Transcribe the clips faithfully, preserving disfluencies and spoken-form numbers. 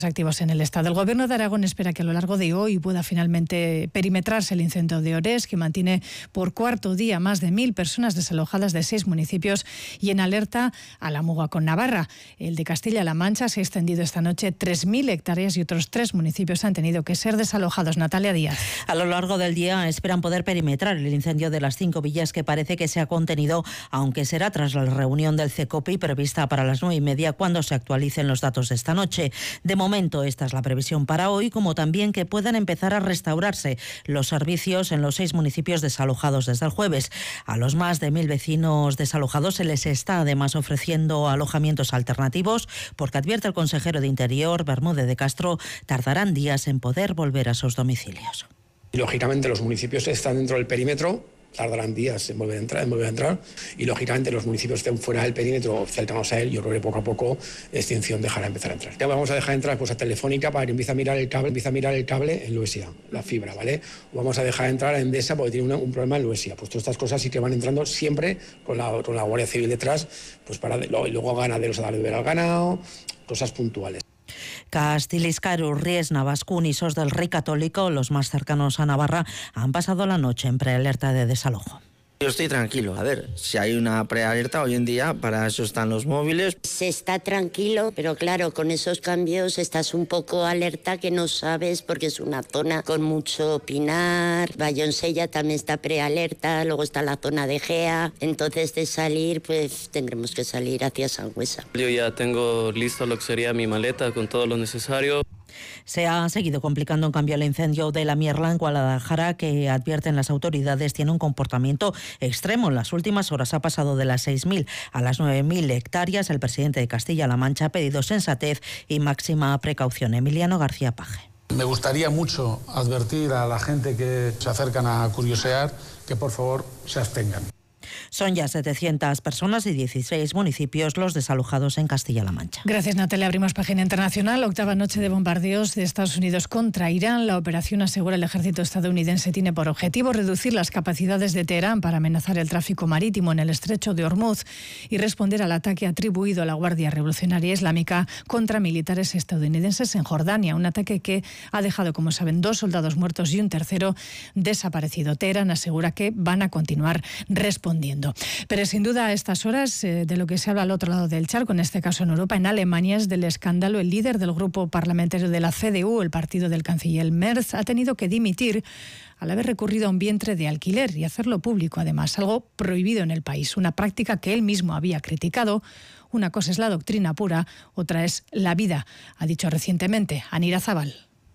activos en el estado. El Gobierno de Aragón espera que a lo largo de hoy pueda finalmente perimetrarse el incendio de Orés, que mantiene por cuarto día más de mil personas desalojadas de seis municipios y en alerta a la muga con Navarra. El de Castilla-La Mancha se ha extendido esta noche tres mil hectáreas y otros tres municipios han tenido que ser desalojados. Natalia Díaz. A lo largo del día esperan poder perimetrar el incendio de las cinco villas, que parece que se ha contenido, aunque será tras la reunión del CECOPI prevista para las nueve y media, cuando se actualicen los datos de esta noche. De momento, esta es la previsión para hoy, como también que puedan empezar a restaurarse los servicios en los seis municipios desalojados desde el jueves. A los más de mil vecinos desalojados se les está además ofreciendo alojamientos alternativos, porque advierte el consejero de Interior, Bermúdez de Castro, tardarán días en poder volver a sus domicilios. Y lógicamente los municipios que están dentro del perímetro tardarán días en volver a entrar, en volver a entrar y lógicamente los municipios que estén fuera del perímetro cercanos a él, yo creo que poco a poco extinción dejará empezar a entrar. Ya vamos a dejar entrar pues a Telefónica para que empiece a mirar el cable, empiece a mirar el cable en Luesia, la fibra, ¿vale? O vamos a dejar entrar a Endesa porque tiene una, un problema en Luesia. Pues todas estas cosas sí que van entrando siempre con la, con la Guardia Civil detrás, pues para y luego ganaderos a dar de beber al ganado, cosas puntuales. Castiliscaru, Ries, Navascún y Sos del Rey Católico, los más cercanos a Navarra, han pasado la noche en prealerta de desalojo. Yo estoy tranquilo, a ver, si hay una prealerta hoy en día, para eso están los móviles. Se está tranquilo, pero claro, con esos cambios estás un poco alerta que no sabes porque es una zona con mucho pinar. Vallonsella también está prealerta, luego está la zona de Gea, entonces de salir pues tendremos que salir hacia Sangüesa. Yo ya tengo listo lo que sería mi maleta con todo lo necesario. Se ha seguido complicando en cambio el incendio de la Mierla en Guadalajara, que advierten las autoridades tiene un comportamiento extremo. En las últimas horas ha pasado de las seis mil a las nueve mil hectáreas. El presidente de Castilla-La Mancha ha pedido sensatez y máxima precaución. Emiliano García Paje. Me gustaría mucho advertir a la gente que se acercan a curiosear que por favor se abstengan. Son ya setecientas personas y dieciséis municipios los desalojados en Castilla-La Mancha. Gracias, Natalia. Abrimos página internacional. Octava noche de bombardeos de Estados Unidos contra Irán. La operación, asegura el ejército estadounidense, tiene por objetivo reducir las capacidades de Teherán para amenazar el tráfico marítimo en el estrecho de Hormuz y responder al ataque atribuido a la Guardia Revolucionaria Islámica contra militares estadounidenses en Jordania. Un ataque que ha dejado, como saben, dos soldados muertos y un tercero desaparecido. Teherán asegura que van a continuar respondiendo. Pero sin duda a estas horas eh, de lo que se habla al otro lado del charco, en este caso en Europa, en Alemania, es del escándalo. El líder del grupo parlamentario de la C D U, el partido del canciller Merz, ha tenido que dimitir al haber recurrido a un vientre de alquiler y hacerlo público, además, algo prohibido en el país, una práctica que él mismo había criticado. Una cosa es la doctrina pura, otra es la vida, ha dicho recientemente Anira Zabal.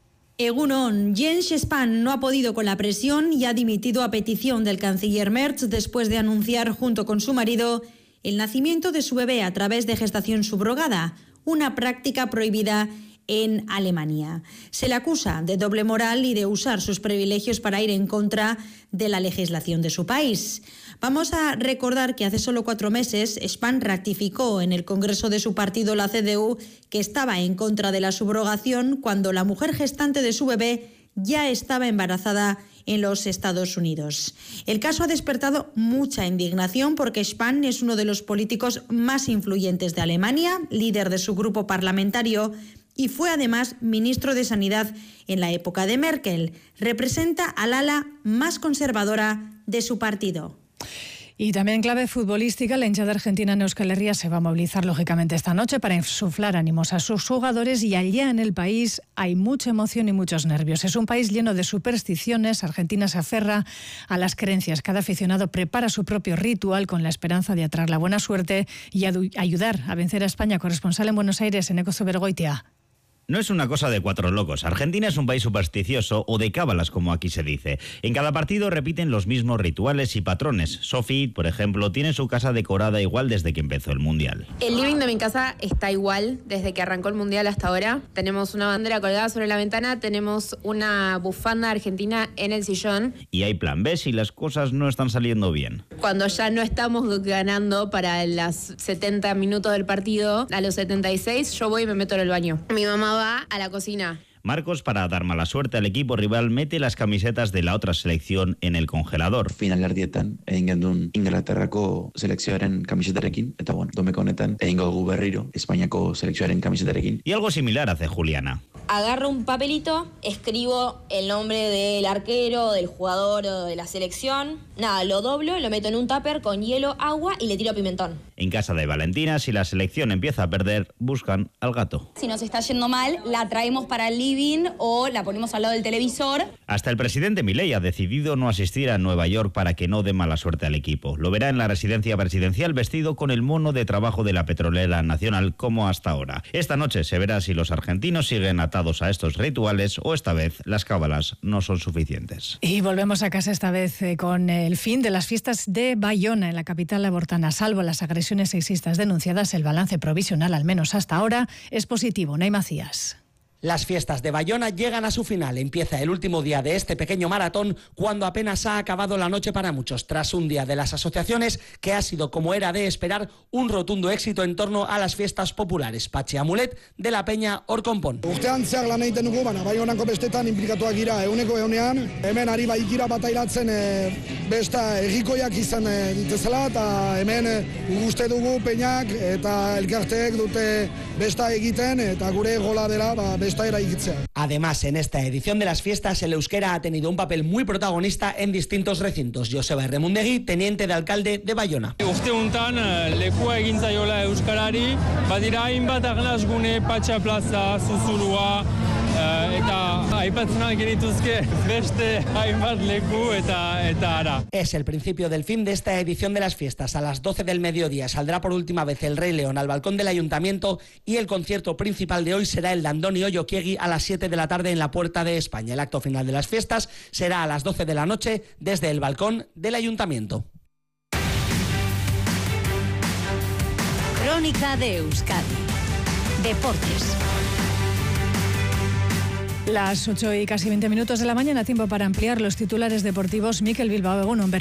Egunon, Jens Spahn no ha podido con la presión y ha dimitido a petición del canciller Merz después de anunciar junto con su marido el nacimiento de su bebé a través de gestación subrogada, una práctica prohibida en Alemania. Se le acusa de doble moral y de usar sus privilegios para ir en contra de la legislación de su país. Vamos a recordar que hace solo cuatro meses Spahn ratificó en el Congreso de su partido, la C D U, que estaba en contra de la subrogación cuando la mujer gestante de su bebé ya estaba embarazada en los Estados Unidos. El caso ha despertado mucha indignación porque Spahn es uno de los políticos más influyentes de Alemania, líder de su grupo parlamentario, y fue además ministro de Sanidad en la época de Merkel. Representa al ala más conservadora de su partido. Y también en clave futbolística, la hinchada argentina en Euskal Herria se va a movilizar lógicamente esta noche para insuflar ánimos a sus jugadores, y allá en el país hay mucha emoción y muchos nervios. Es un país lleno de supersticiones. Argentina se aferra a las creencias. Cada aficionado prepara su propio ritual con la esperanza de atraer la buena suerte y ayudar a vencer a España. Corresponsal en Buenos Aires, Eneco Zubergoitia. No es una cosa de cuatro locos. Argentina es un país supersticioso, o de cábalas, como aquí se dice. En cada partido repiten los mismos rituales y patrones. Sofi, por ejemplo, tiene su casa decorada igual desde que empezó el Mundial. El living de mi casa está igual desde que arrancó el Mundial hasta ahora. Tenemos una bandera colgada sobre la ventana, tenemos una bufanda argentina en el sillón. Y hay plan B si las cosas no están saliendo bien. Cuando ya no estamos ganando para los setenta minutos del partido, a los setenta y seis yo voy y me meto en el baño. Mi mamá va a la cocina. Marcos, para dar mala suerte al equipo rival, mete las camisetas de la otra selección en el congelador. Finalerdietan egin gendun Inglaterrako selekzioaren kamisetarekin, eta bueno, domeko honetan egingo dugu berriro Espainiako selekzioaren kamisetarekin. Y algo similar hace Juliana. Agarro un papelito, escribo el nombre del arquero, del jugador o de la selección. Nada, lo doblo, lo meto en un tupper con hielo, agua y le tiro pimentón. En casa de Valentina, si la selección empieza a perder, buscan al gato. Si nos está yendo mal, la traemos para el living o la ponemos al lado del televisor. Hasta el presidente Milei ha decidido no asistir a Nueva York para que no dé mala suerte al equipo. Lo verá en la residencia presidencial vestido con el mono de trabajo de la petrolera nacional como hasta ahora. Esta noche se verá si los argentinos siguen atados a estos rituales o esta vez las cábalas no son suficientes. Y volvemos a casa esta vez eh, con el fin de las fiestas de Bayona, en la capital labortana. Salvo las agresiones sexistas denunciadas, el balance provisional, al menos hasta ahora, es positivo. Nay Macías. Las fiestas de Bayona llegan a su final. Empieza el último día de este pequeño maratón cuando apenas ha acabado la noche para muchos, tras un día de las asociaciones que ha sido, como era de esperar, un rotundo éxito en torno a las fiestas populares. Patxi Amulet, de la Peña Orkonpon. Urtean zehar lan egiten dugu, baina Bayonako bestetan inplikatuak gira eguneko egunean. Hemen ari baikira batailatzen e, besta egikoiak izan e, ditezela, eta hemen e, uste dugu peñak eta elkarteek dute besta egiten, eta gure gola dela ba, besta. Además, en esta edición de las fiestas, el euskera ha tenido un papel muy protagonista en distintos recintos. Joseba Erremundegui, teniente de alcalde de Bayona. Urte untan, lekua egin zaiola euskarari, badira hainbat arnasgune, Patxa Plaza, Zuzulua, eta aipatzenak genituzke beste hainbat leku eta, eta ara. Es el principio del fin de esta edición de las fiestas. A las doce del mediodía saldrá por última vez el Rey León al balcón del Ayuntamiento y el concierto principal de hoy será el de Andoni Oyokiegi a las siete de la tarde en la Puerta de España. El acto final de las fiestas será a las doce de la noche desde el balcón del Ayuntamiento. Crónica de Euskadi. Deportes. Las ocho y casi veinte minutos de la mañana, tiempo para ampliar los titulares deportivos. Mikel Bilbao, Egunon.